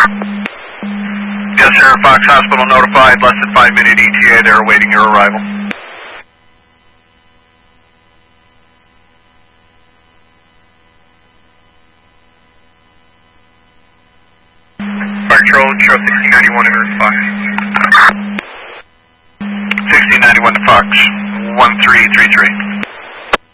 Yes, sir. Fox Hospital notified. Less than 5-minute ETA. They're awaiting your arrival. Control 1691 to Fox. 1691 to Fox. 1333.